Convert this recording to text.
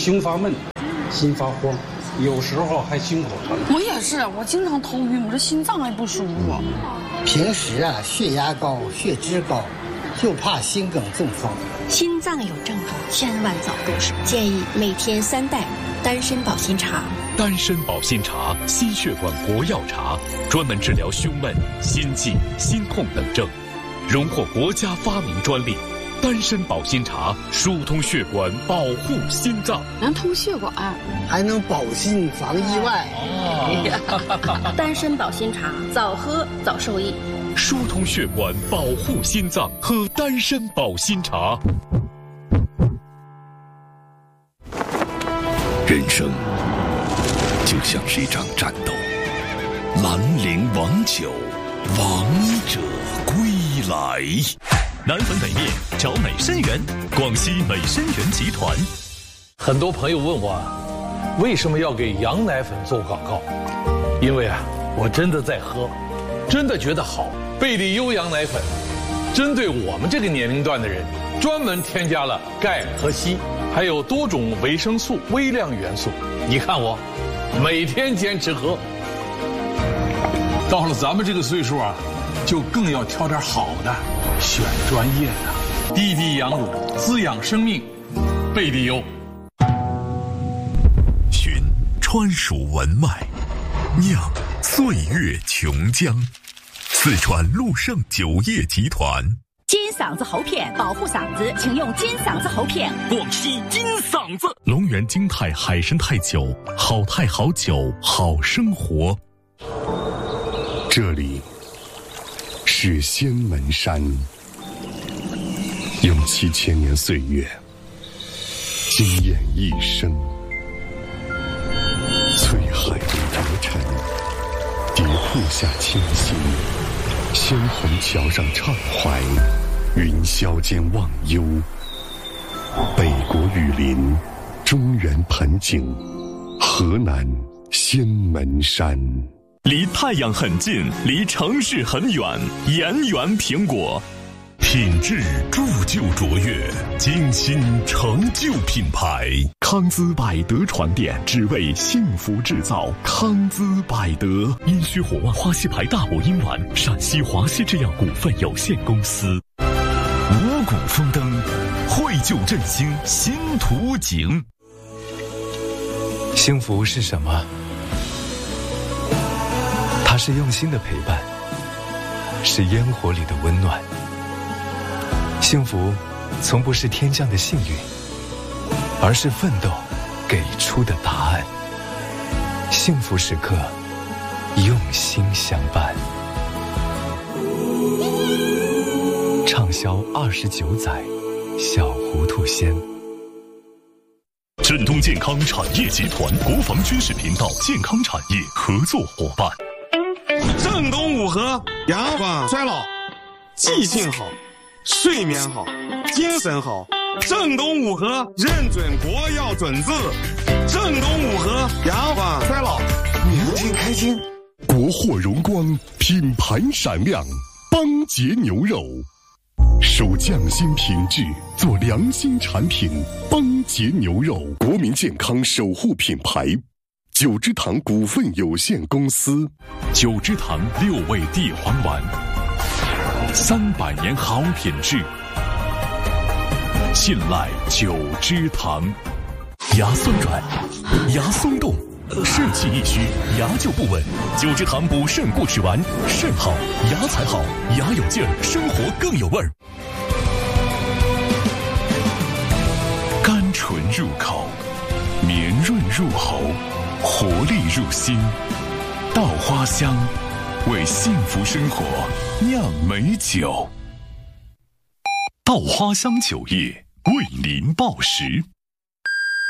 胸发闷、心发慌，有时候还心口疼。 我也是，我经常头晕，我这心脏还不舒服。 平时血压高、血脂高，就怕心梗中风。 心脏有症状，千万早入手。建议每天3袋丹参保心茶。 丹参保心茶，心血管国药茶，专门治疗胸闷、心悸、心痛等症，荣获国家发明专利。丹参保心茶疏通血管，保护心脏， 能通血管， 还能保心防意外。 丹参保心茶，早喝早受益。 疏通血管，保护心脏，喝丹参保心茶。人生就像是一场战斗，兰陵王酒，王者归来。南汾北面找美参园，广西美参园集团。 很多朋友问我，为什么要给羊奶粉做广告？因为我真的在喝，真的觉得好。贝利优羊奶粉针对我们这个年龄段的人，专门添加了钙和硒，还有多种维生素、微量元素。你看我每天坚持喝。到了咱们这个岁数就更要挑点好的，选专业的。滴滴羊乳，滋养生命，贝利优。 寻川蜀文脉，酿岁月琼浆。四川陆盛酒业集团。 金嗓子喉片保护嗓子，请用金嗓子喉片。 广西金嗓子。龙源金泰海参泰酒，好泰好酒，好生活。这里是仙门山，用7000年岁月惊艳一生。翠海里得尘，蝶瀑下清新，鲜红桥上畅怀，云霄间忘忧。北国雨林，中原盆景，河南仙门山。离太阳很近，离城市很远，盐源苹果，品质铸就卓越，精心成就品牌。康姿百德传电，只为幸福制造。康姿百德，阴虚火旺花溪牌大补阴丸，陕西华西制药股份有限公司。五谷丰登，惠就振兴新图景。 幸福是什么？它是用心的陪伴，是烟火里的温暖。幸福从不是天降的幸运，而是奋斗给出的答案。幸福时刻，用心相伴。畅销29载，小糊涂仙。 振东健康产业集团国防军事频道健康产业合作伙伴。 正东五合，延缓衰老，记性好，睡眠好，精神好。正东五合认准国药准字，正东五合延缓衰老，年轻开心。 国货荣光，品牌闪亮，邦杰牛肉，守匠心品质，做良心产品。邦杰牛肉，国民健康守护品牌。九芝堂股份有限公司。九芝堂6味地黄丸，300年好品质，信赖九芝堂。牙酸软，牙松动，肾气一虚，牙就不稳。九芝堂补肾固齿丸，肾好牙才好，牙有劲儿，生活更有味儿。甘醇入口，绵润入喉，活力入心。稻花香，为幸福生活酿美酒。稻花香酒业为您报时。